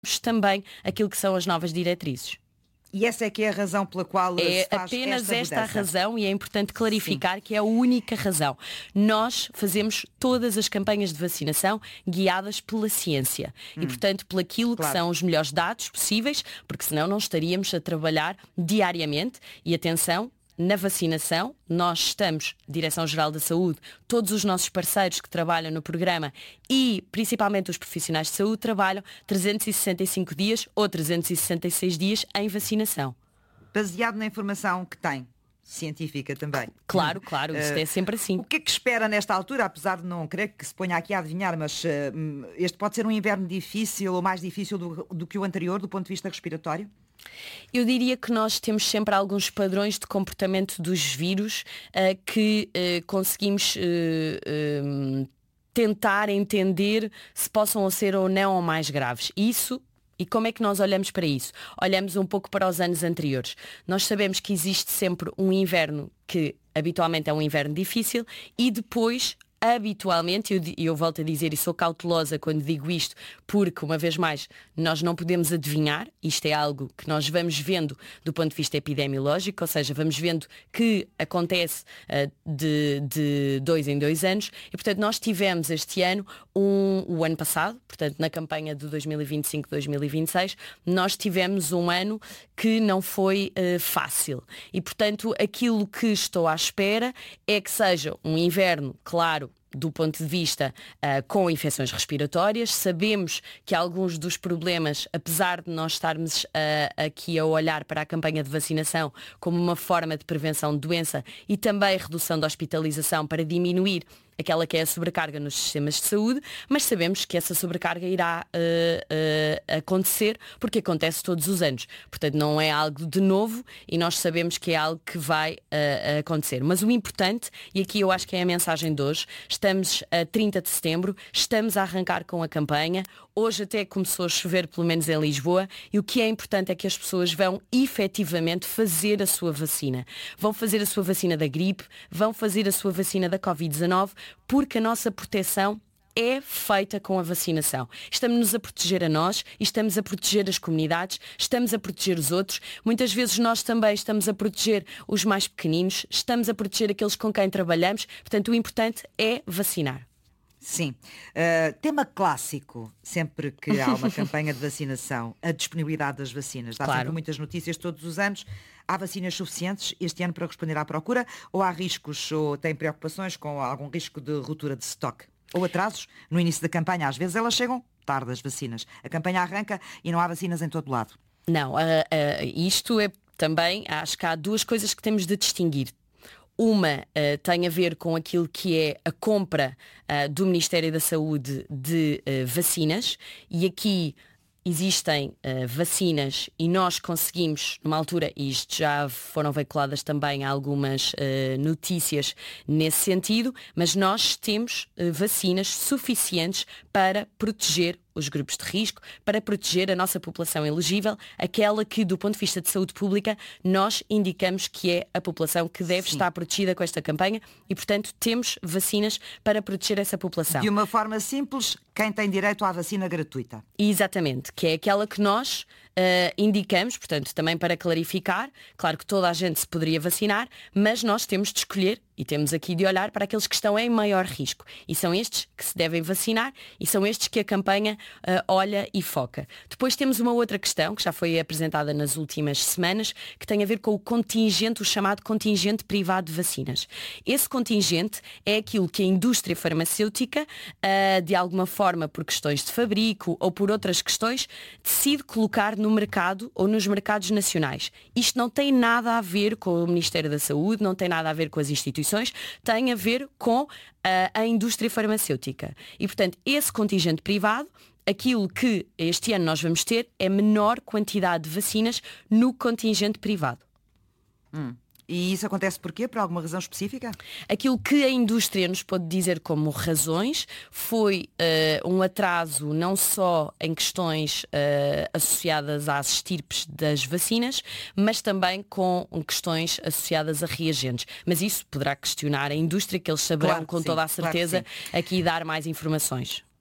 também aquilo que são as novas diretrizes. E essa é que é a razão pela qual é se faz apenas esta a mudança. razão, e é importante clarificar que é a única razão. Nós fazemos todas as campanhas de vacinação guiadas pela ciência e, portanto, pelo aquilo que são os melhores dados possíveis, porque senão não estaríamos a trabalhar diariamente. E atenção, na vacinação, nós estamos, Direção-Geral da Saúde, todos os nossos parceiros que trabalham no programa e principalmente os profissionais de saúde trabalham 365 dias ou 366 dias em vacinação. Baseado na informação que tem, científica também. Claro, isto é sempre assim. O que é que espera nesta altura, apesar de não querer que se ponha aqui a adivinhar, mas este pode ser um inverno difícil ou mais difícil do que o anterior, do ponto de vista respiratório? Eu diria que nós temos sempre alguns padrões de comportamento dos vírus que conseguimos tentar entender se possam ser ou não mais graves. E como é que nós olhamos para isso? Olhamos um pouco para os anos anteriores. Nós sabemos que existe sempre um inverno que habitualmente é um inverno difícil e depois, habitualmente, eu volto a dizer e sou cautelosa quando digo isto, porque, uma vez mais, nós não podemos adivinhar, isto é algo que nós vamos vendo do ponto de vista epidemiológico, ou seja, vamos vendo que acontece de 2 em 2 anos, e portanto nós tivemos este ano, o ano passado, portanto na campanha de 2025-2026, nós tivemos um ano que não foi fácil, e portanto aquilo que estou à espera é que seja um inverno, claro, do ponto de vista com infecções respiratórias. Sabemos que alguns dos problemas, apesar de nós estarmos aqui a olhar para a campanha de vacinação como uma forma de prevenção de doença e também redução da hospitalização para diminuir aquela que é a sobrecarga nos sistemas de saúde, mas sabemos que essa sobrecarga irá acontecer porque acontece todos os anos. Portanto, não é algo de novo e nós sabemos que é algo que vai acontecer. Mas o importante, e aqui eu acho que é a mensagem de hoje, estamos a 30 de setembro, estamos a arrancar com a campanha, hoje até começou a chover, pelo menos em Lisboa, e o que é importante é que as pessoas vão efetivamente fazer a sua vacina. Vão fazer a sua vacina da gripe, vão fazer a sua vacina da Covid-19, porque a nossa proteção é feita com a vacinação. Estamos-nos a proteger a nós, estamos a proteger as comunidades, estamos a proteger os outros. Muitas vezes nós também estamos a proteger os mais pequeninos, estamos a proteger aqueles com quem trabalhamos. Portanto, o importante é vacinar. Sim. Tema clássico, sempre que há uma campanha de vacinação, a disponibilidade das vacinas. Dá sempre muitas notícias todos os anos. Há vacinas suficientes este ano para responder à procura? Ou há riscos, ou têm preocupações com algum risco de ruptura de estoque? Ou atrasos no início da campanha? Às vezes elas chegam tarde, as vacinas. A campanha arranca e não há vacinas em todo lado. Não, isto é também, acho que há duas coisas que temos de distinguir. Uma tem a ver com aquilo que é a compra do Ministério da Saúde de vacinas, e aqui existem vacinas e nós conseguimos, numa altura, e isto já foram veiculadas também algumas notícias nesse sentido, mas nós temos vacinas suficientes para proteger os grupos de risco, para proteger a nossa população elegível, aquela que, do ponto de vista de saúde pública, nós indicamos que é a população que deve estar protegida com esta campanha e, portanto, temos vacinas para proteger essa população. De uma forma simples, quem tem direito à vacina gratuita. Exatamente, que é aquela que nós indicamos, portanto, também para clarificar, claro que toda a gente se poderia vacinar, mas nós temos de escolher e temos aqui de olhar para aqueles que estão em maior risco. E são estes que se devem vacinar e são estes que a campanha olha e foca. Depois temos uma outra questão, que já foi apresentada nas últimas semanas, que tem a ver com o contingente, o chamado contingente privado de vacinas. Esse contingente é aquilo que a indústria farmacêutica, de alguma forma, por questões de fabrico ou por outras questões, decide colocar no mercado ou nos mercados nacionais. Isto não tem nada a ver com o Ministério da Saúde, não tem nada a ver com as instituições, tem a ver com a indústria farmacêutica. E, portanto, esse contingente privado, aquilo que este ano nós vamos ter é menor quantidade de vacinas no contingente privado. E isso acontece porquê? Por alguma razão específica? Aquilo que a indústria nos pode dizer como razões foi um atraso não só em questões associadas às estirpes das vacinas, mas também com questões associadas a reagentes. Mas isso poderá questionar a indústria, que eles saberão com toda a certeza aqui dar mais informações.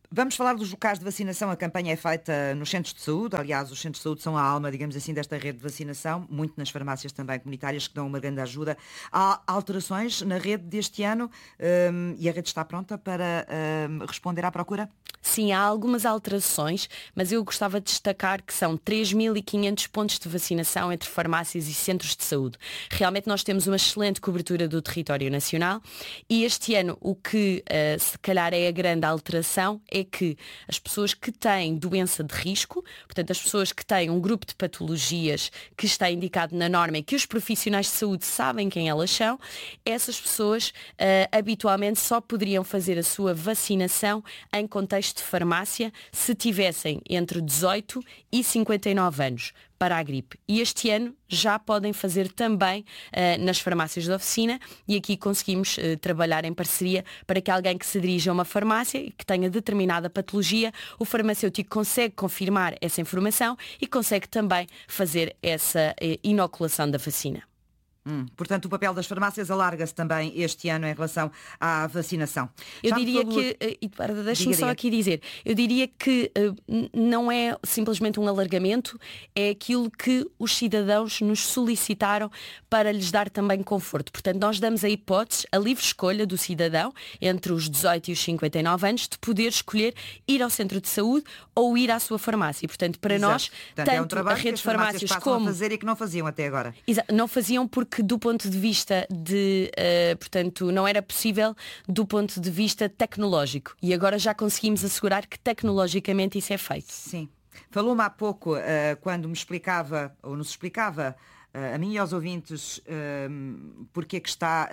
Vamos falar dos locais de vacinação. A campanha é feita nos centros de saúde. Aliás, os centros de saúde são a alma, digamos assim, desta rede de vacinação. Muito nas farmácias também comunitárias, que dão uma grande ajuda. Há alterações na rede deste ano e a rede está pronta para responder à procura? Sim, há algumas alterações, mas eu gostava de destacar que são 3.500 pontos de vacinação entre farmácias e centros de saúde. Realmente nós temos uma excelente cobertura do território nacional e este ano o que se calhar é a grande alteração é que as pessoas que têm doença de risco, portanto as pessoas que têm um grupo de patologias que está indicado na norma e que os profissionais de saúde sabem quem elas são, essas pessoas habitualmente só poderiam fazer a sua vacinação em contexto de farmácia se tivessem entre 18 e 59 anos para a gripe. E este ano já podem fazer também nas farmácias de oficina e aqui conseguimos trabalhar em parceria para que alguém que se dirija a uma farmácia e que tenha determinada patologia, o farmacêutico consegue confirmar essa informação e consegue também fazer essa inoculação da vacina. Portanto, o papel das farmácias alarga-se também este ano em relação à vacinação. Eu diria que, deixa-me só aqui dizer, eu diria que não é simplesmente um alargamento, é aquilo que os cidadãos nos solicitaram para lhes dar também conforto. Portanto, nós damos a hipótese, a livre escolha do cidadão, entre os 18 e os 59 anos, de poder escolher ir ao centro de saúde ou ir à sua farmácia. E, portanto, para nós, portanto, é um trabalho a rede de farmácias como a fazer e que não faziam até agora. Não faziam porque do ponto de vista de, portanto, não era possível do ponto de vista tecnológico. E agora já conseguimos assegurar que tecnologicamente isso é feito. Sim. Falou-me há pouco, quando me explicava, ou nos explicava, a mim e aos ouvintes, porque é que está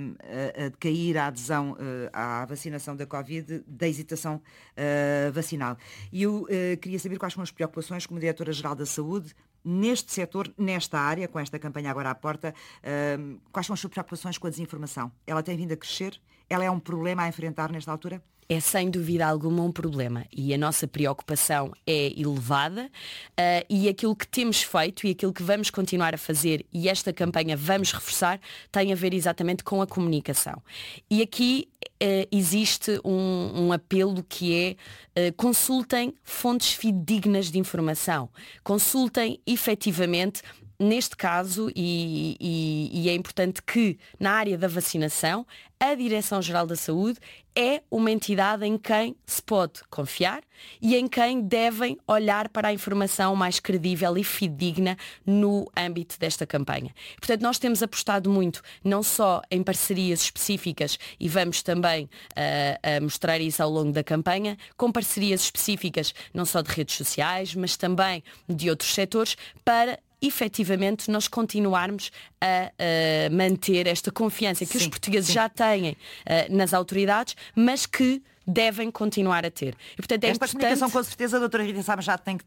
a decair a adesão à vacinação da Covid, da hesitação vacinal. E eu queria saber quais são as preocupações como Diretora-Geral da Saúde neste setor, nesta área, com esta campanha agora à porta, quais são as suas preocupações com a desinformação? Ela tem vindo a crescer? Ela é um problema a enfrentar nesta altura? É sem dúvida alguma um problema e a nossa preocupação é elevada e aquilo que temos feito e aquilo que vamos continuar a fazer e esta campanha vamos reforçar tem a ver exatamente com a comunicação. E aqui existe um apelo que é consultem fontes fidedignas de informação, consultem efetivamente. Neste caso, e é importante que na área da vacinação, a Direção-Geral da Saúde é uma entidade em quem se pode confiar e em quem devem olhar para a informação mais credível e fidedigna no âmbito desta campanha. Portanto, nós temos apostado muito, não só em parcerias específicas, e vamos também mostrar isso ao longo da campanha, com parcerias específicas, não só de redes sociais, mas também de outros setores, para efetivamente nós continuarmos a manter esta confiança que os portugueses já têm nas autoridades, mas que devem continuar a ter. E, portanto, esta comunicação, com certeza, a doutora Rita Sá Machado tem que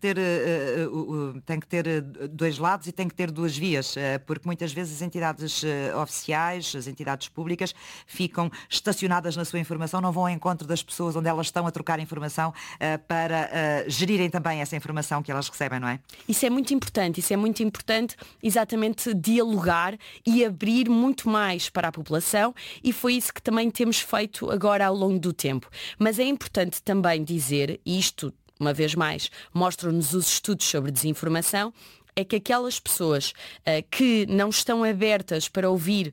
ter dois lados e tem que ter duas vias, porque muitas vezes as entidades oficiais, as entidades públicas, ficam estacionadas na sua informação, não vão ao encontro das pessoas onde elas estão a trocar informação para gerirem também essa informação que elas recebem, não é? Isso é muito importante exatamente dialogar e abrir muito mais para a população e foi isso que também temos feito agora ao longo do tempo. Mas é importante também dizer, e isto, uma vez mais, mostram-nos os estudos sobre desinformação, é que aquelas pessoas que não estão abertas para ouvir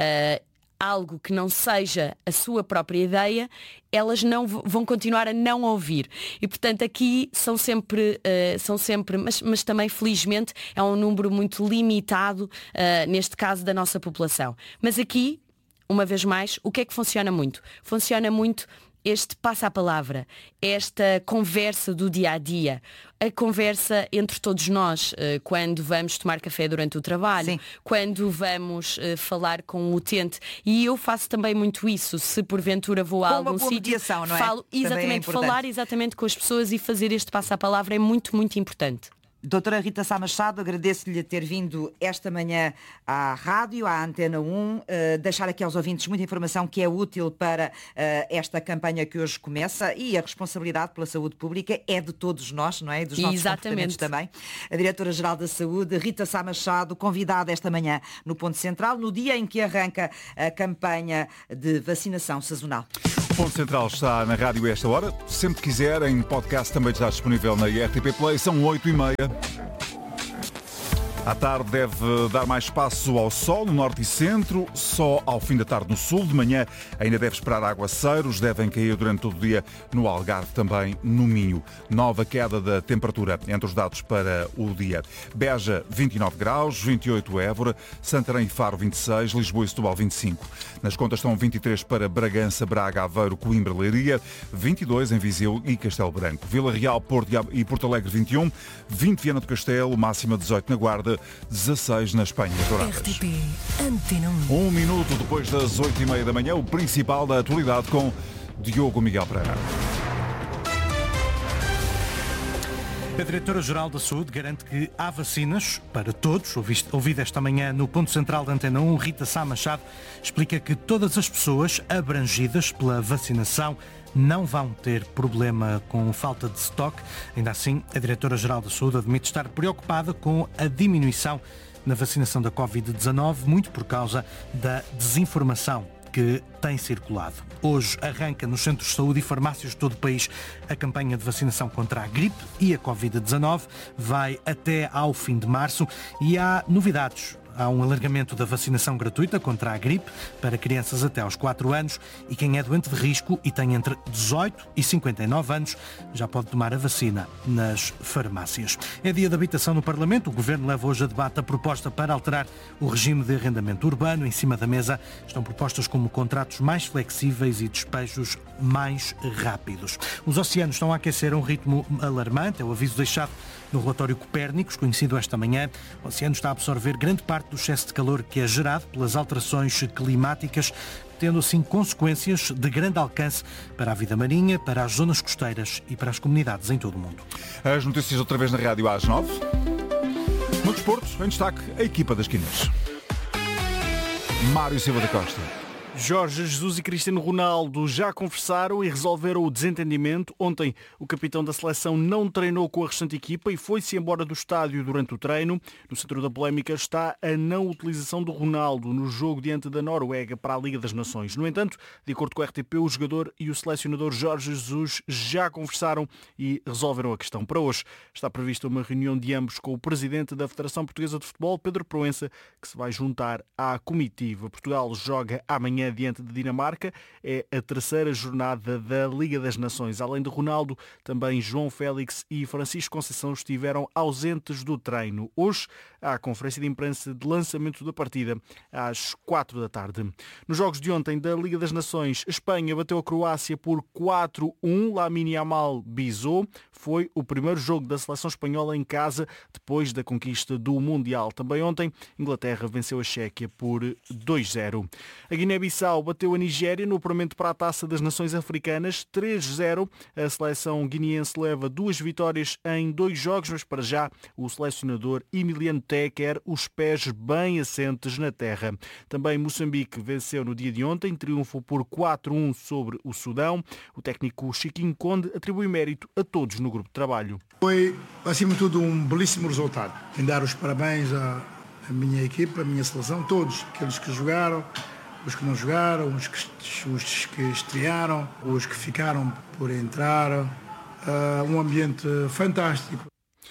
algo que não seja a sua própria ideia, elas não vão continuar a não ouvir. E, portanto, aqui são sempre mas também, felizmente, é um número muito limitado, neste caso, da nossa população. Mas aqui, uma vez mais, o que é que funciona muito? Funciona muito este passa a palavra, esta conversa do dia-a-dia, a conversa entre todos nós, quando vamos tomar café durante o trabalho, sim, quando vamos falar com o utente. E eu faço também muito isso, se porventura vou a algum sítio, não é? Falo exatamente, falar exatamente com as pessoas e fazer este passa a palavra é muito, muito importante. Doutora Rita Sá Machado, agradeço-lhe ter vindo esta manhã à rádio, à Antena 1, deixar aqui aos ouvintes muita informação que é útil para esta campanha que hoje começa, e a responsabilidade pela saúde pública é de todos nós, não é? E dos nossos comportamentos também. A Diretora-Geral da Saúde, Rita Sá Machado, convidada esta manhã no Ponto Central, no dia em que arranca a campanha de vacinação sazonal. Ponto Central está na rádio a esta hora. Sempre que quiser, em podcast também está disponível na RTP Play. São 8h30. À tarde deve dar mais espaço ao sol no norte e centro, só ao fim da tarde no sul. De manhã ainda deve esperar aguaceiros, devem cair durante todo o dia no Algarve, também no Minho. Nova queda da temperatura entre os dados para o dia. Beja, 29 graus, 28 Évora, Santarém e Faro, 26, Lisboa e Setúbal, 25. Nas contas estão 23 para Bragança, Braga, Aveiro, Coimbra, Leiria, 22 em Viseu e Castelo Branco. Vila Real, Porto e Porto Alegre, 21, 20 Viana do Castelo, máxima 18 na Guarda, 16 na Espanha. RTP Antena 1. 1 minuto depois das 8h30 da manhã, o principal da atualidade com Diogo Miguel Pereira. A Diretora-Geral da Saúde garante que há vacinas para todos. Ouvida esta manhã no Ponto Central da Antena 1, Rita Sá Machado explica que todas as pessoas abrangidas pela vacinação não vão ter problema com falta de estoque. Ainda assim, a Diretora-Geral da Saúde admite estar preocupada com a diminuição na vacinação da Covid-19, muito por causa da desinformação que tem circulado. Hoje arranca nos centros de saúde e farmácias de todo o país a campanha de vacinação contra a gripe e a Covid-19. Vai até ao fim de março e há novidades. Há um alargamento da vacinação gratuita contra a gripe para crianças até aos 4 anos e quem é doente de risco e tem entre 18 e 59 anos já pode tomar a vacina nas farmácias. É dia de habitação no Parlamento. O Governo leva hoje a debate a proposta para alterar o regime de arrendamento urbano. Em cima da mesa estão propostas como contratos mais flexíveis e despejos mais rápidos. Os oceanos estão a aquecer a um ritmo alarmante. É o aviso deixado no relatório Copérnicos, conhecido esta manhã. O oceano está a absorver grande parte do excesso de calor que é gerado pelas alterações climáticas, tendo assim consequências de grande alcance para a vida marinha, para as zonas costeiras e para as comunidades em todo o mundo. As notícias outra vez na rádio às 9. No desporto, em destaque, a equipa das Quinas. Mário Silva da Costa. Jorge Jesus e Cristiano Ronaldo já conversaram e resolveram o desentendimento. Ontem, o capitão da seleção não treinou com a restante equipa e foi-se embora do estádio durante o treino. No centro da polémica está a não utilização do Ronaldo no jogo diante da Noruega para a Liga das Nações. No entanto, de acordo com a RTP, o jogador e o selecionador Jorge Jesus já conversaram e resolveram a questão. Para hoje está prevista uma reunião de ambos com o presidente da Federação Portuguesa de Futebol, Pedro Proença, que se vai juntar à comitiva. Portugal joga amanhã diante de Dinamarca. É a terceira jornada da Liga das Nações. Além de Ronaldo, também João Félix e Francisco Conceição estiveram ausentes do treino. Hoje há a conferência de imprensa de lançamento da partida às 4 da tarde. Nos jogos de ontem da Liga das Nações, a Espanha bateu a Croácia por 4-1. Lamine Yamal bisou. Foi o primeiro jogo da seleção espanhola em casa depois da conquista do Mundial. Também ontem, Inglaterra venceu a Chequia por 2-0. A Guiné-Bissau bateu a Nigéria no apuramento para a Taça das Nações Africanas 3-0. A seleção guineense leva 2 vitórias em 2 jogos, mas para já o selecionador Emiliano Té quer os pés bem assentes na terra. Também Moçambique venceu no dia de ontem, triunfo por 4-1 sobre o Sudão. O técnico Chiquinho Conde atribui mérito a todos no grupo de trabalho. Foi, acima de tudo, um belíssimo resultado. Em dar os parabéns à minha equipa, à minha seleção, todos, aqueles que jogaram, os que não jogaram, os que estrearam, os que ficaram por entrar. Um ambiente fantástico.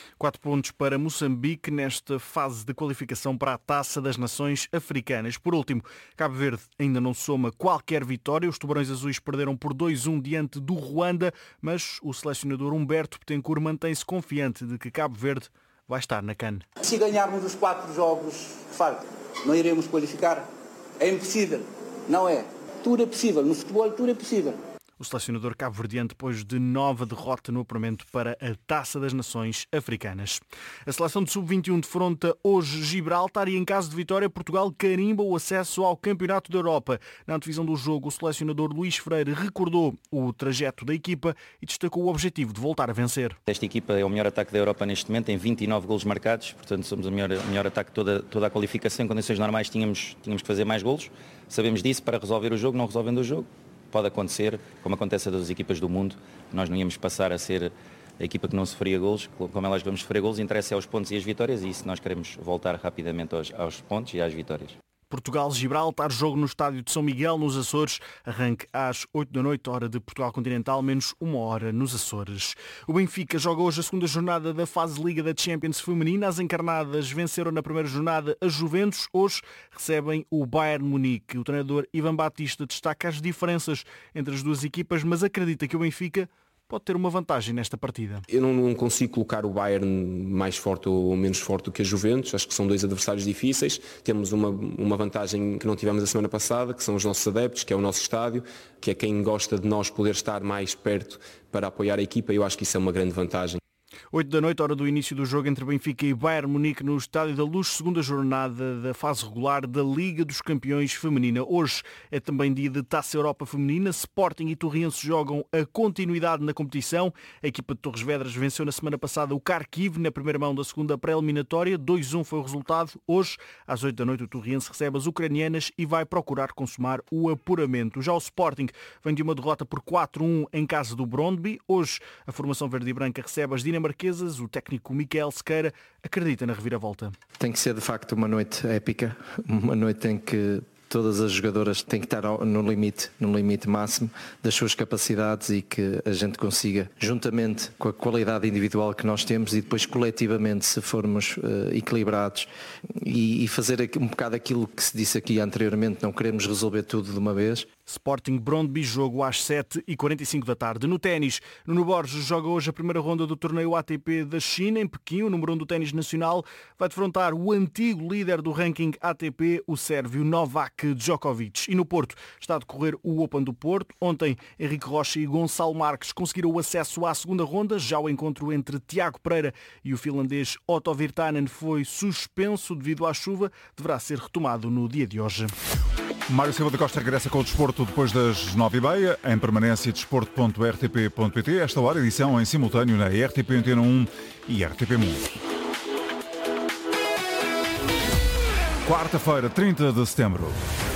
4 pontos para Moçambique nesta fase de qualificação para a Taça das Nações Africanas. Por último, Cabo Verde ainda não soma qualquer vitória. Os Tubarões Azuis perderam por 2-1 diante do Ruanda, mas o selecionador Humberto Betancourt mantém-se confiante de que Cabo Verde vai estar na CAN. Se ganharmos os 4 jogos de facto, não iremos qualificar? É impossível, não é? Tudo é possível, no futebol tudo é possível. O selecionador cabo-verdiano depois de nova derrota no apuramento para a Taça das Nações Africanas. A seleção de sub-21 defronta hoje Gibraltar e em caso de vitória Portugal carimba o acesso ao Campeonato da Europa. Na antevisão do jogo, o selecionador Luís Freire recordou o trajeto da equipa e destacou o objetivo de voltar a vencer. Esta equipa é o melhor ataque da Europa neste momento, tem 29 golos marcados, portanto somos o melhor ataque de toda a qualificação. Em condições normais tínhamos que fazer mais golos, sabemos disso, para resolver o jogo, não resolvendo o jogo. Pode acontecer, como acontece a das equipas do mundo, nós não íamos passar a ser a equipa que não sofria golos, como elas vamos sofrer golos, interessa é os pontos e as vitórias e isso nós queremos voltar rapidamente aos pontos e às vitórias. Portugal-Gibraltar, jogo no estádio de São Miguel, nos Açores, arranque às 8 da noite, hora de Portugal Continental, menos 1 hora nos Açores. O Benfica joga hoje a segunda jornada da fase Liga da Champions feminina. As encarnadas venceram na primeira jornada a Juventus. Hoje recebem o Bayern Munique. O treinador Ivan Batista destaca as diferenças entre as duas equipas, mas acredita que o Benfica pode ter uma vantagem nesta partida. Eu não consigo colocar o Bayern mais forte ou menos forte do que a Juventus. Acho que são dois adversários difíceis. Temos uma vantagem que não tivemos a semana passada, que são os nossos adeptos, que é o nosso estádio, que é quem gosta de nós poder estar mais perto para apoiar a equipa. Eu acho que isso é uma grande vantagem. 8 da noite, hora do início do jogo entre Benfica e Bayern Munique no Estádio da Luz, segunda jornada da fase regular da Liga dos Campeões Feminina. Hoje é também dia de Taça Europa Feminina. Sporting e Torriense jogam a continuidade na competição. A equipa de Torres Vedras venceu na semana passada o Kharkiv na primeira mão da segunda pré-eliminatória. 2-1 foi o resultado. Hoje, às 8 da noite, o Torriense recebe as ucranianas e vai procurar consumar o apuramento. Já o Sporting vem de uma derrota por 4-1 em casa do Brondby. Hoje, a formação verde e branca recebe as dinamarquesas. O técnico Miquel Sequeira acredita na reviravolta. Tem que ser de facto uma noite épica, uma noite em que todas as jogadoras têm que estar no limite máximo das suas capacidades e que a gente consiga, juntamente com a qualidade individual que nós temos e depois coletivamente, se formos equilibrados e fazer um bocado aquilo que se disse aqui anteriormente, não queremos resolver tudo de uma vez. Sporting Brondby, jogo às 7h45 da tarde. No ténis, Nuno Borges joga hoje a primeira ronda do torneio ATP da China, em Pequim. O número 1 do ténis nacional vai defrontar o antigo líder do ranking ATP, o sérvio Novak Djokovic. E no Porto está a decorrer o Open do Porto. Ontem, Henrique Rocha e Gonçalo Marques conseguiram o acesso à segunda ronda. Já o encontro entre Tiago Pereira e o finlandês Otto Virtanen foi suspenso devido à chuva. Deverá ser retomado no dia de hoje. Mário Silva da Costa regressa com o desporto depois das 9h30, em permanência desporto.rtp.pt. Esta hora, edição em simultâneo na RTP Antena 1 e RTP Mundo. Quarta-feira, 30 de setembro.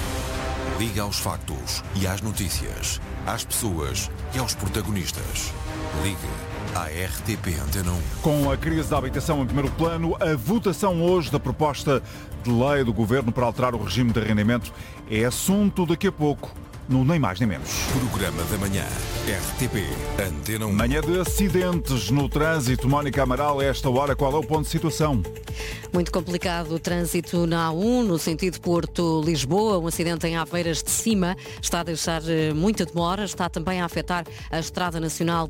Liga aos factos e às notícias, às pessoas e aos protagonistas. Ligue à RTP Antena 1. Com a crise da habitação em primeiro plano, a votação hoje da proposta de lei do Governo para alterar o regime de arrendamento é assunto daqui a pouco, no Nem Mais Nem Menos. Programa da manhã, RTP Antena 1. Manhã de acidentes no trânsito. Mónica Amaral, a esta hora, qual é o ponto de situação? Muito complicado o trânsito na A1, no sentido Porto-Lisboa. Um acidente em Aveiras de Cima está a deixar muita demora. Está também a afetar a Estrada Nacional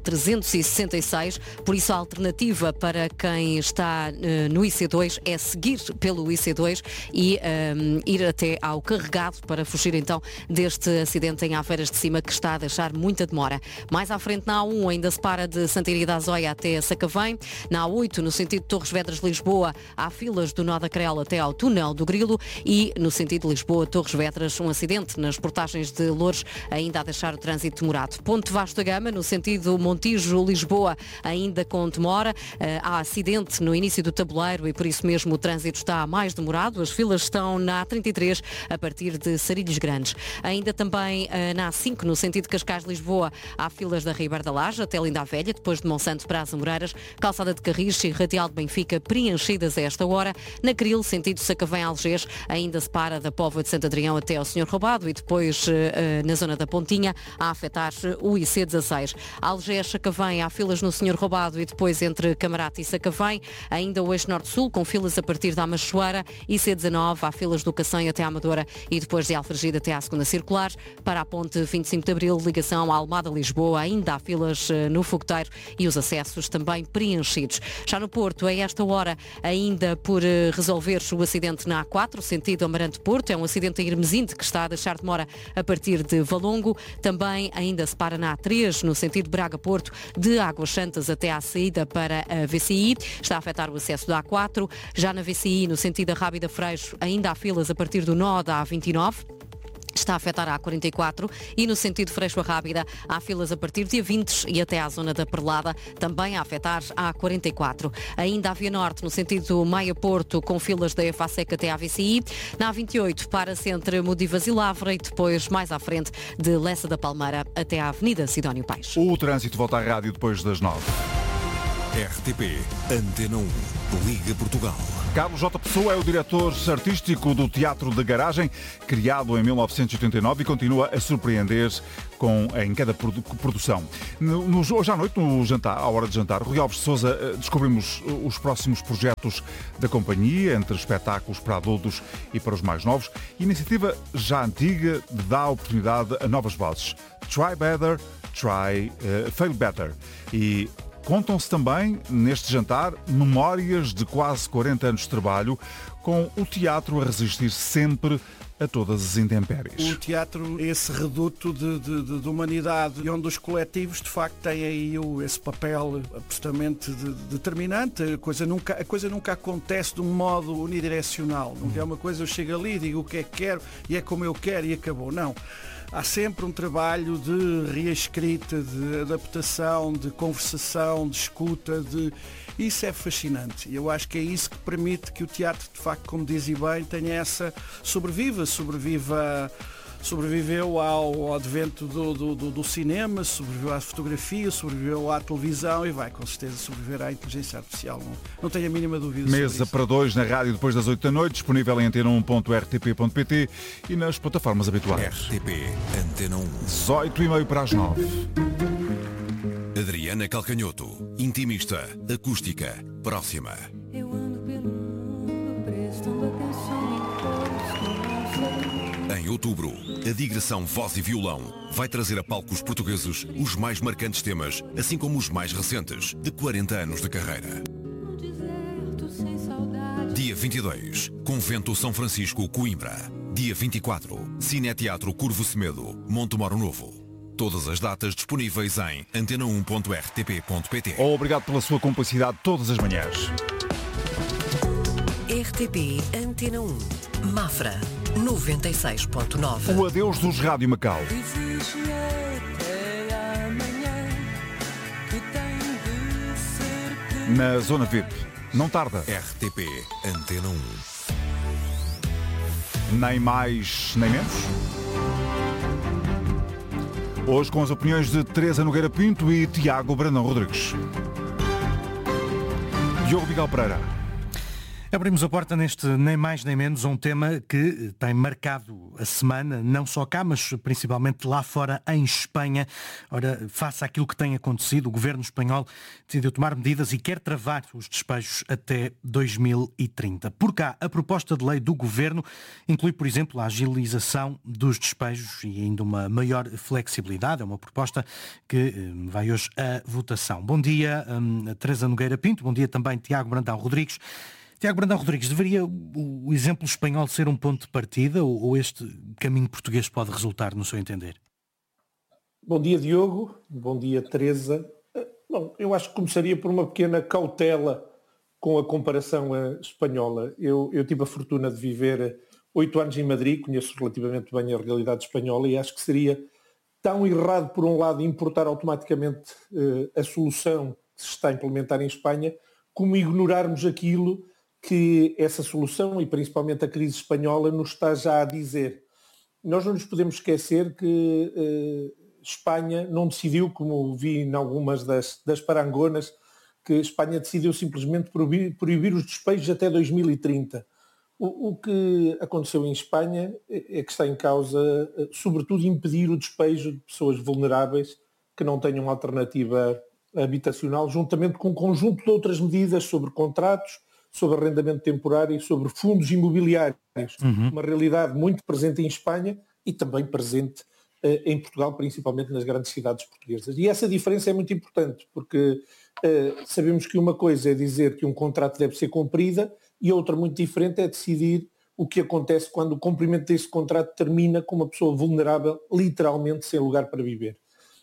366. Por isso, a alternativa para quem está no IC2 é seguir pelo IC2 e ir até ao Carregado para fugir então deste acidente em Aveiras de Cima que está a deixar muita demora. Mais à frente na A1 ainda se para de Santa Irida Azóia até Sacavém. Na A8, no sentido Torres Vedras-Lisboa, há filas do Nó da Crela até ao Túnel do Grilo e no sentido Lisboa-Torres Vedras, um acidente nas portagens de Loures ainda a deixar o trânsito demorado. Ponte Vasco da Gama, no sentido Montijo-Lisboa, ainda com demora. Há acidente no início do tabuleiro e por isso mesmo o trânsito está mais demorado. As filas estão na A33 a partir de Sarilhos Grandes. Ainda também na A5, no sentido Cascais-Lisboa, há filas da Ribeira da Laje até Linda a Velha, depois de Monsanto para as Amoreiras, Calçada de Carris e Radial de Benfica preenchidas a esta hora. Na Cril, sentido Sacavém-Algés, ainda se para da Póvoa de Santo Adrião até ao Senhor Roubado e depois na zona da Pontinha a afetar o IC16. Algés-Sacavém, há filas no Senhor Roubado e depois entre Camarate e Sacavém. Ainda o eixo Norte-Sul, com filas a partir da Amachoeira. IC19, há filas do Cacém até à Amadora e depois de Alfragide até à segunda circular. Para a ponte 25 de Abril, ligação à Almada-Lisboa, ainda há filas no Fogoteiro e os acessos também preenchidos. Já no Porto, a esta hora, ainda por resolver o acidente na A4, sentido Amarante-Porto. É um acidente em Hermesinde que está a deixar demora a partir de Valongo. Também ainda se para na A3, no sentido Braga-Porto, de Águas Santas até à saída para a VCI. Está a afetar o acesso da A4. Já na VCI, no sentido Rábida-Freixo, ainda há filas a partir do nó da A29. Está a afetar a A44 e no sentido Freixo a Rábida há filas a partir de A20 e até à zona da Perlada, também a afetar a A44. Ainda a Via Norte, no sentido Maia-Porto, com filas da EFASEC até à VCI. Na A28 para-se entre Modivas e Lavra e depois mais à frente de Lessa da Palmeira até à Avenida Sidónio Paes. O trânsito volta à rádio depois das 9. RTP Antena 1. Liga Portugal. Carlos J. Pessoa é o diretor artístico do Teatro de Garagem, criado em 1989 e continua a surpreender em cada produção. Hoje à noite, no jantar, à hora de jantar, Rui Alves de Sousa, descobrimos os próximos projetos da companhia, entre espetáculos para adultos e para os mais novos. Iniciativa já antiga dá oportunidade a novas vozes. Try better, fail better. E contam-se também, neste jantar, memórias de quase 40 anos de trabalho, com o teatro a resistir sempre a todas as intempéries. O teatro é esse reduto de humanidade, e onde os coletivos, de facto, têm aí esse papel absolutamente determinante. A coisa nunca acontece de um modo unidirecional. Não é uma coisa, eu chego ali, digo o que é que quero, e é como eu quero, e acabou. Não. Há sempre um trabalho de reescrita, de adaptação, de conversação, de escuta, Isso é fascinante. E eu acho que é isso que permite que o teatro, de facto, como dizia bem, tenha essa... Sobreviveu ao advento do cinema, sobreviveu à fotografia, sobreviveu à televisão e vai, com certeza, sobreviver à inteligência artificial. Não tenho a mínima dúvida sobre isso. Mesa para dois na rádio depois das 8 da noite, disponível em antena1.rtp.pt e nas plataformas habituais. RTP Antena 1. 18h30 para as 9. Adriana Calcanhoto, intimista, acústica, próxima. Eu ando pelo mundo prestando atenção em todos. Em outubro, a digressão Voz e Violão vai trazer a palcos portugueses os mais marcantes temas, assim como os mais recentes, de 40 anos de carreira. Dia 22, Convento São Francisco, Coimbra. Dia 24, Cineteatro Curvo Semedo, Montemoro Novo. Todas as datas disponíveis em antena1.rtp.pt. Obrigado pela sua cumplicidade todas as manhãs. RTP Antena 1, Mafra 96.9. O adeus dos Rádio Macau. Na Zona VIP. Não tarda. RTP Antena 1. Nem mais, nem menos. Hoje com as opiniões de Teresa Nogueira Pinto e Tiago Brandão Rodrigues. Diogo Miguel Pereira. Abrimos a porta neste nem mais nem menos a um tema que tem marcado a semana, não só cá, mas principalmente lá fora, em Espanha. Ora, face àquilo que tem acontecido, o governo espanhol decidiu tomar medidas e quer travar os despejos até 2030. Por cá, a proposta de lei do governo inclui, por exemplo, a agilização dos despejos e ainda uma maior flexibilidade. É uma proposta que vai hoje à votação. Bom dia, Teresa Nogueira Pinto. Bom dia também, Tiago Brandão Rodrigues. Tiago Brandão Rodrigues, deveria o exemplo espanhol ser um ponto de partida ou este caminho português pode resultar, no seu entender? Bom dia, Diogo. Bom dia, Teresa. Bom, eu acho que começaria por uma pequena cautela com a comparação espanhola. Eu tive a fortuna de viver 8 anos em Madrid, conheço relativamente bem a realidade espanhola e acho que seria tão errado, por um lado, importar automaticamente a solução que se está a implementar em Espanha, como ignorarmos aquilo que essa solução e principalmente a crise espanhola nos está já a dizer. Nós não nos podemos esquecer que Espanha não decidiu, como vi em algumas das parangonas, que Espanha decidiu simplesmente proibir os despejos até 2030. O que aconteceu em Espanha é que está em causa, sobretudo, impedir o despejo de pessoas vulneráveis que não tenham alternativa habitacional, juntamente com um conjunto de outras medidas sobre contratos, sobre arrendamento temporário e sobre fundos imobiliários. Uma realidade muito presente em Espanha e também presente em Portugal, principalmente nas grandes cidades portuguesas. E essa diferença é muito importante, porque sabemos que uma coisa é dizer que um contrato deve ser cumprido e outra muito diferente é decidir o que acontece quando o cumprimento desse contrato termina com uma pessoa vulnerável, literalmente sem lugar para viver.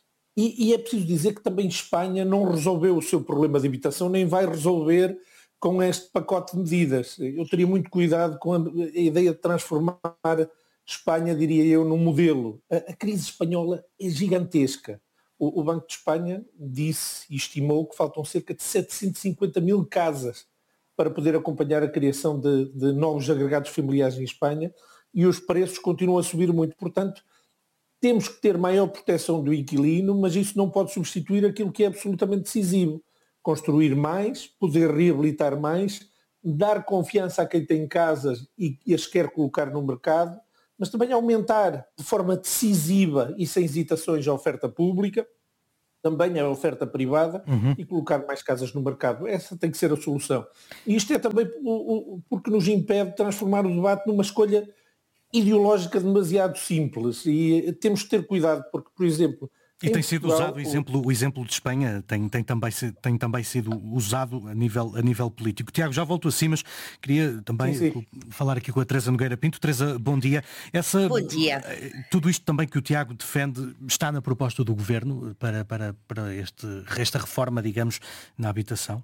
E é preciso dizer que também Espanha não resolveu o seu problema de habitação, nem vai resolver com este pacote de medidas. Eu teria muito cuidado com a ideia de transformar Espanha, diria eu, num modelo. A crise espanhola é gigantesca. O Banco de Espanha disse e estimou que faltam cerca de 750 mil casas para poder acompanhar a criação de novos agregados familiares em Espanha e os preços continuam a subir muito. Portanto, temos que ter maior proteção do inquilino, mas isso não pode substituir aquilo que é absolutamente decisivo. Construir mais, poder reabilitar mais, dar confiança a quem tem casas e as quer colocar no mercado, mas também aumentar de forma decisiva e sem hesitações a oferta pública, também a oferta privada e colocar mais casas no mercado. Essa tem que ser a solução. E isto é também porque nos impede de transformar o debate numa escolha ideológica demasiado simples. E temos que ter cuidado, porque, por exemplo... E tem sido usado o exemplo de Espanha, tem também sido usado a nível político. Tiago, já volto assim, mas queria também falar aqui com a Teresa Nogueira Pinto. Teresa, bom dia. Bom dia. Tudo isto também que o Tiago defende está na proposta do Governo para esta reforma, digamos, na habitação?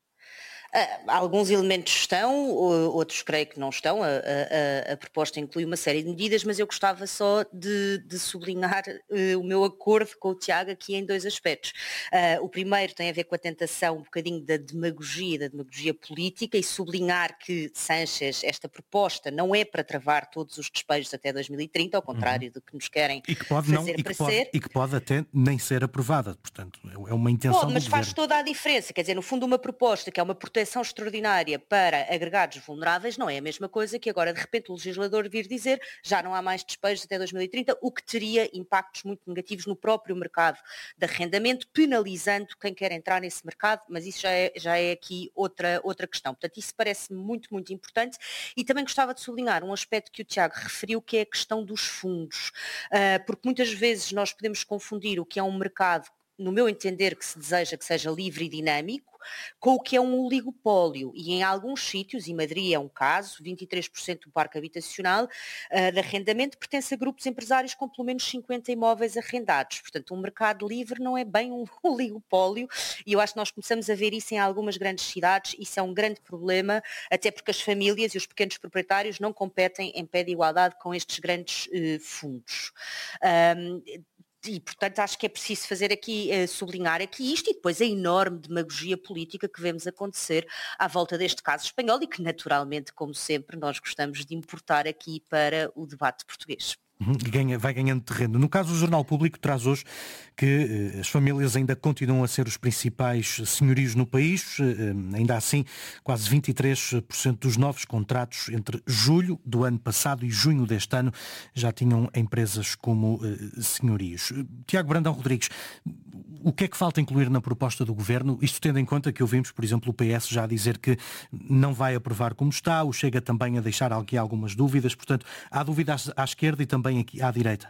Alguns elementos estão, outros creio que não estão. A proposta inclui uma série de medidas, mas eu gostava só de sublinhar o meu acordo com o Tiago aqui em 2 aspectos. O primeiro tem a ver com a tentação um bocadinho da demagogia política, e sublinhar que, Sánchez, esta proposta não é para travar todos os despejos até 2030, ao contrário do que nos querem fazer parecer. E que pode até nem ser aprovada, portanto, é uma intenção do Mas Governo. faz toda a diferença, quer dizer, no fundo uma proposta que é uma proteção extraordinária para agregados vulneráveis não é a mesma coisa que agora de repente o legislador vir dizer já não há mais despejos até 2030, o que teria impactos muito negativos no próprio mercado de arrendamento, penalizando quem quer entrar nesse mercado, mas isso já é aqui outra questão. Portanto, isso parece-me muito, muito importante. E também gostava de sublinhar um aspecto que o Tiago referiu, que é a questão dos fundos, porque muitas vezes nós podemos confundir o que é um mercado, no meu entender, que se deseja que seja livre e dinâmico, com o que é um oligopólio. E em alguns sítios, e Madrid é um caso, 23% do parque habitacional de arrendamento pertence a grupos empresários com pelo menos 50 imóveis arrendados. Portanto, um mercado livre não é bem um oligopólio, e eu acho que nós começamos a ver isso em algumas grandes cidades. Isso é um grande problema, até porque as famílias e os pequenos proprietários não competem em pé de igualdade com estes grandes fundos. E, portanto, acho que é preciso fazer aqui, sublinhar aqui isto, e depois a enorme demagogia política que vemos acontecer à volta deste caso espanhol e que, naturalmente, como sempre, nós gostamos de importar aqui para o debate português. Vai ganhando terreno. No caso, o Jornal Público traz hoje que as famílias ainda continuam a ser os principais senhorios no país. Ainda assim, quase 23% dos novos contratos entre julho do ano passado e junho deste ano já tinham empresas como senhorios. Tiago Brandão Rodrigues, o que é que falta incluir na proposta do Governo? Isto tendo em conta que ouvimos, por exemplo, o PS já dizer que não vai aprovar como está, o Chega também a deixar aqui algumas dúvidas. Portanto, há dúvidas à esquerda e também aqui à direita.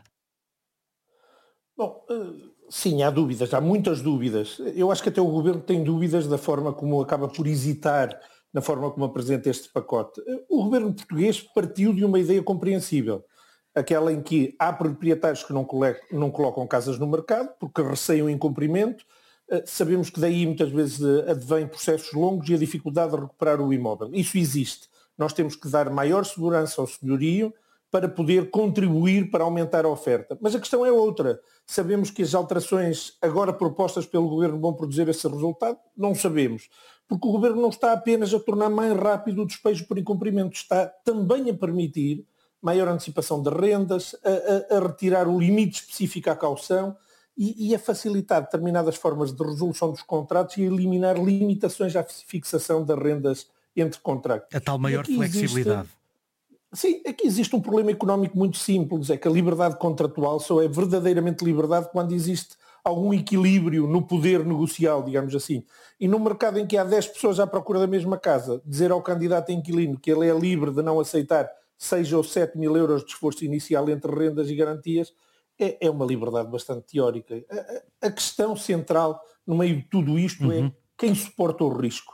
Bom, sim, há dúvidas, há muitas dúvidas. Eu acho que até o Governo tem dúvidas da forma como acaba por hesitar na forma como apresenta este pacote. O Governo português partiu de uma ideia compreensível, aquela em que há proprietários que não colocam casas no mercado porque receiam incumprimento. Sabemos que daí muitas vezes advém processos longos e a dificuldade de recuperar o imóvel. Isso existe. Nós temos que dar maior segurança ao senhorio para poder contribuir para aumentar a oferta. Mas a questão é outra. Sabemos que as alterações agora propostas pelo Governo vão produzir esse resultado? Não sabemos. Porque o Governo não está apenas a tornar mais rápido o despejo por incumprimento, está também a permitir maior antecipação de rendas, a retirar o limite específico à caução e a facilitar determinadas formas de resolução dos contratos e a eliminar limitações à fixação das rendas entre contratos. A tal maior flexibilidade. Sim, aqui existe um problema económico muito simples, é que a liberdade contratual só é verdadeiramente liberdade quando existe algum equilíbrio no poder negocial, digamos assim. E num mercado em que há 10 pessoas à procura da mesma casa, dizer ao candidato inquilino que ele é livre de não aceitar 6 ou 7 mil euros de esforço inicial entre rendas e garantias, é uma liberdade bastante teórica. A questão central no meio de tudo isto é quem suporta o risco.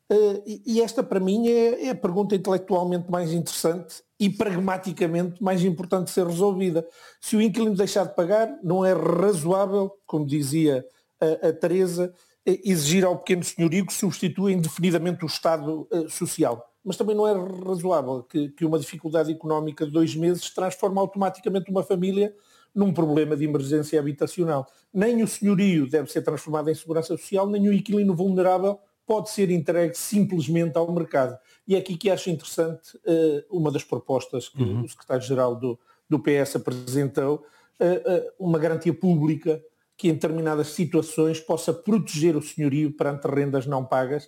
E esta, para mim, é a pergunta intelectualmente mais interessante e pragmaticamente mais importante de ser resolvida. Se o inquilino deixar de pagar, não é razoável, como dizia a Teresa, exigir ao pequeno senhorio que substitua indefinidamente o Estado social. Mas também não é razoável que uma dificuldade económica de 2 meses transforme automaticamente uma família num problema de emergência habitacional. Nem o senhorio deve ser transformado em segurança social, nem o inquilino vulnerável pode ser entregue simplesmente ao mercado. E é aqui que acho interessante uma das propostas que o secretário-geral do PS apresentou, uma garantia pública que em determinadas situações possa proteger o senhorio perante rendas não pagas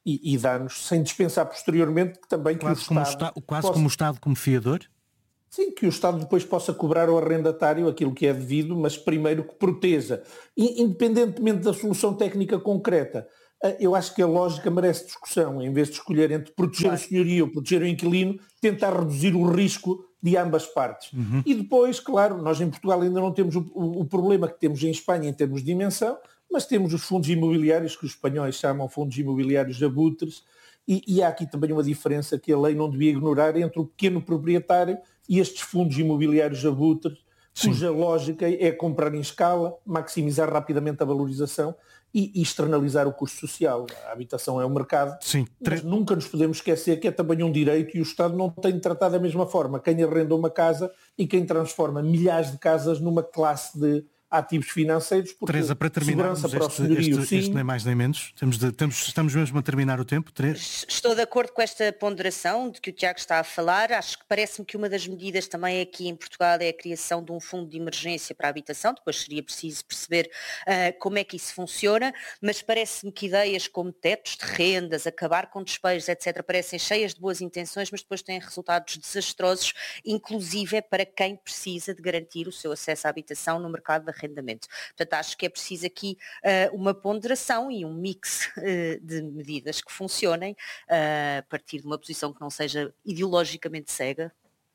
e danos, sem dispensar posteriormente que também quase que o Estado... como o Estado como fiador? Sim, que o Estado depois possa cobrar ao arrendatário aquilo que é devido, mas primeiro que proteja. E, independentemente da solução técnica concreta, eu acho que a lógica merece discussão. Em vez de escolher entre proteger o senhorio ou proteger o inquilino, tentar reduzir o risco de ambas partes. E depois, claro, nós em Portugal ainda não temos o problema que temos em Espanha em termos de dimensão, mas temos os fundos imobiliários, que os espanhóis chamam fundos imobiliários abutres, e há aqui também uma diferença que a lei não devia ignorar entre o pequeno proprietário e estes fundos imobiliários abutres, cuja lógica é comprar em escala, maximizar rapidamente a valorização e externalizar o custo social. A habitação é um mercado, mas nunca nos podemos esquecer que é também um direito e o Estado não tem de tratar da mesma forma quem arrenda uma casa e quem transforma milhares de casas numa classe de ativos financeiros, porque Teresa, para terminarmos este nem mais nem menos, estamos mesmo a terminar o tempo. Estou de acordo com esta ponderação de que o Tiago está a falar. Acho que parece-me que uma das medidas também aqui em Portugal é a criação de um fundo de emergência para a habitação. Depois seria preciso perceber como é que isso funciona, mas parece-me que ideias como tetos de rendas, acabar com despejos, etc., parecem cheias de boas intenções, mas depois têm resultados desastrosos, inclusive para quem precisa de garantir o seu acesso à habitação no mercado da arrendamento. Portanto, acho que é preciso aqui uma ponderação e um mix de medidas que funcionem a partir de uma posição que não seja ideologicamente cega.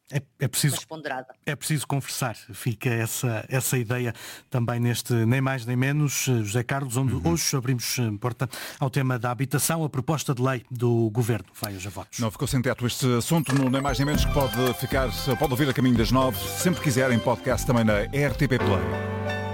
É preciso conversar, fica essa ideia também neste Nem Mais Nem Menos, José Carlos, onde hoje abrimos porta ao tema da habitação, a proposta de lei do Governo. Vai hoje a votos. Não ficou sem teto este assunto no Nem Mais Nem Menos, que pode ouvir a caminho das 9, sempre quiser, em podcast também na RTP Play.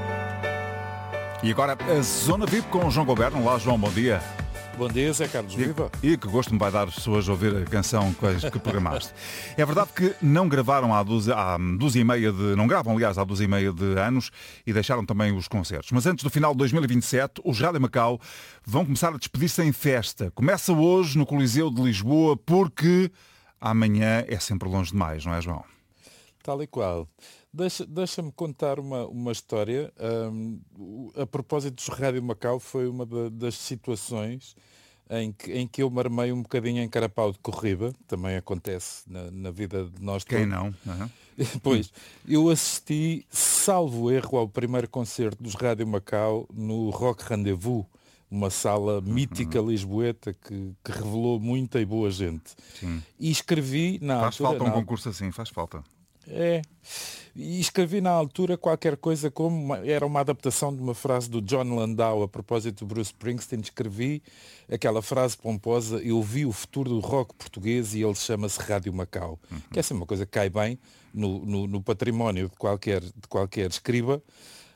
E agora a Zona VIP com o João Goberno. Olá, João, bom dia. Bom dia, Zé Carlos, viva. E que gosto me vai dar hoje a ouvir a canção que programaste. É verdade que não gravaram não gravam, aliás, há 12,5 de anos e deixaram também os concertos. Mas antes do final de 2027, os Rádio Macau vão começar a despedir-se em festa. Começa hoje no Coliseu de Lisboa, porque amanhã é sempre longe demais, não é, João? Tal e qual. Deixa-me contar uma história. A propósito dos Rádio Macau, foi uma das situações em que eu me armei um bocadinho em carapau de corrida. Também acontece na vida de nós todos. Quem não? Pois, eu assisti, salvo erro, ao primeiro concerto dos Rádio Macau no Rock Rendezvous, uma sala mítica lisboeta que revelou muita e boa gente. Sim. E escrevi na altura... Faz falta um concurso assim, faz falta. E escrevi na altura qualquer coisa como era uma adaptação de uma frase do John Landau a propósito do Bruce Springsteen. Escrevi aquela frase pomposa: eu vi o futuro do rock português e ele chama-se Rádio Macau, que essa é uma coisa que cai bem no património de qualquer escriba.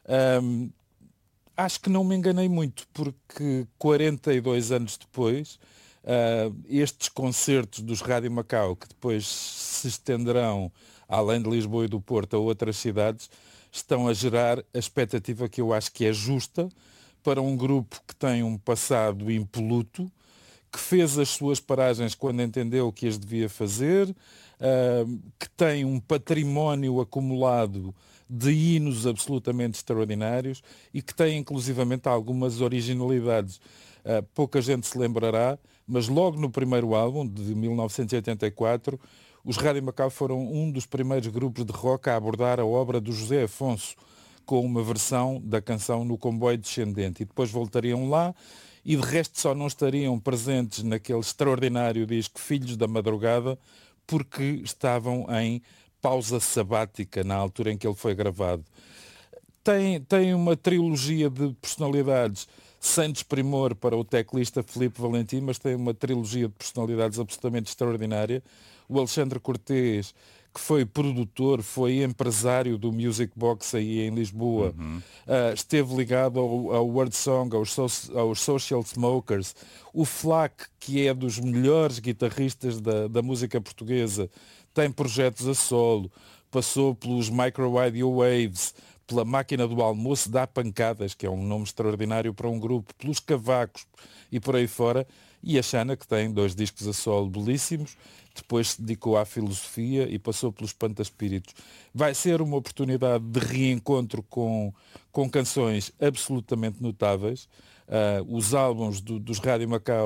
Acho que não me enganei muito, porque 42 anos depois, estes concertos dos Rádio Macau, que depois se estenderão além de Lisboa e do Porto a outras cidades, estão a gerar a expectativa que eu acho que é justa para um grupo que tem um passado impoluto, que fez as suas paragens quando entendeu que as devia fazer, que tem um património acumulado de hinos absolutamente extraordinários e que tem inclusivamente algumas originalidades. Pouca gente se lembrará, mas logo no primeiro álbum, de 1984, os Rádio Macau foram um dos primeiros grupos de rock a abordar a obra do José Afonso, com uma versão da canção No Comboio Descendente. E depois voltariam lá e de resto só não estariam presentes naquele extraordinário disco Filhos da Madrugada, porque estavam em pausa sabática na altura em que ele foi gravado. Tem uma trilogia de personalidades, sem desprimor para o teclista Filipe Valentim, mas tem uma trilogia de personalidades absolutamente extraordinária. O Alexandre Cortês, que foi produtor, foi empresário do Music Box aí em Lisboa, esteve ligado ao Word Song, aos Social Smokers. O Flack, que é dos melhores guitarristas da música portuguesa, tem projetos a solo, passou pelos Microwave Waves, pela Máquina do Almoço dá Pancadas, que é um nome extraordinário para um grupo, pelos Cavacos e por aí fora, e a Xana, que tem 2 discos a solo belíssimos, depois se dedicou à filosofia e passou pelos Pantaspíritos. Vai ser uma oportunidade de reencontro com canções absolutamente notáveis. Os álbuns dos Rádio Macau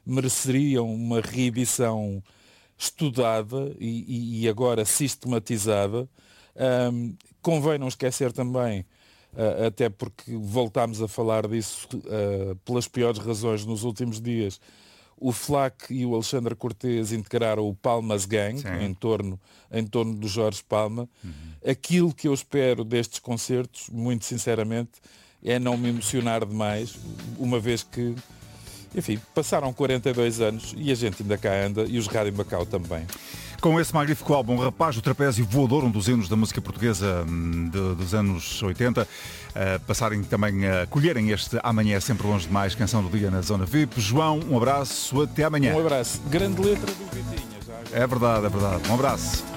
mereceriam uma reedição estudada e agora sistematizada. Convém não esquecer também, até porque voltámos a falar disso pelas piores razões nos últimos dias, o Flack e o Alexandre Cortês integraram o Palmas Gang em torno do Jorge Palma. Aquilo que eu espero destes concertos, muito sinceramente, é não me emocionar demais, uma vez que, enfim, passaram 42 anos e a gente ainda cá anda, e os Rádio Macau também. Com esse magnífico álbum, Rapaz do Trapézio Voador, um dos hinos da música portuguesa dos anos 80, passarem também a colherem este Amanhã é Sempre Longe Demais, canção do dia na Zona VIP. João, um abraço, até amanhã. Um abraço. Grande letra do Vitinha. É verdade. Um abraço.